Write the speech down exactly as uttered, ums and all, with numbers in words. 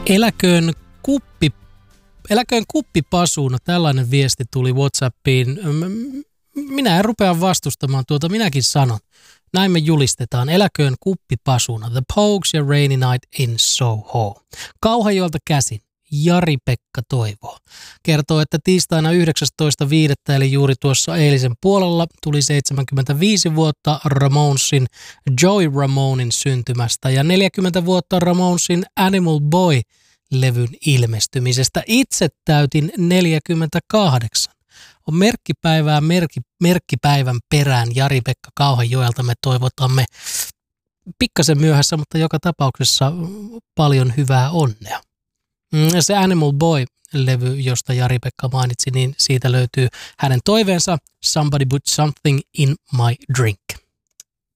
Eläköön kuppi, eläköön kuppipasuna, tällainen viesti tuli WhatsAppiin. Minä en rupea vastustamaan tuota, minäkin sanon. Näin me julistetaan. Eläköön kuppipasuna. The Pogues ja Rainy Night in Soho. Kauhajoelta käsin. Jari-Pekka Toivo kertoo, että tiistaina yhdeksästoista viidettä eli juuri tuossa eilisen puolella tuli seitsemänkymmentäviisi vuotta Ramonesin Joey Ramonein syntymästä ja neljäkymmentä vuotta Ramonesin Animal Boy-levyn ilmestymisestä. Itse täytin neljäkymmentäkahdeksan. On merkkipäivää merkki, merkkipäivän perään Jari-Pekka Kauhajoelta. Me toivotamme pikkasen myöhässä, mutta joka tapauksessa paljon hyvää onnea. Se Animal Boy-levy, josta Jari-Pekka mainitsi, niin siitä löytyy hänen toiveensa Somebody Put Something in My Drink.